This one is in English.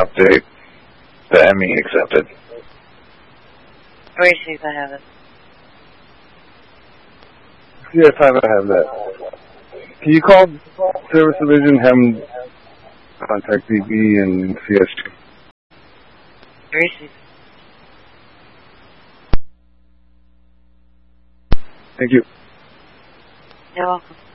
update the ME accepted. Receive, I have it. Yes, I have that. Can you call Service Division, have them contact DB and CSG? Receive. Thank you. You're welcome.